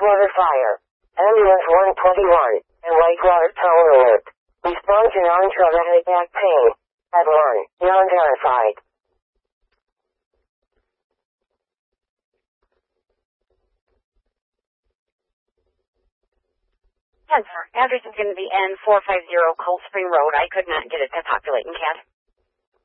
wastewater fire. Ambulance 121 and Whitewater Tower Alert. Respond to non-traumatic back pain. At 1, non-verified. Yes, sir. Address is going to be N450 Cold Spring Road. I could not get it to populate in CAD.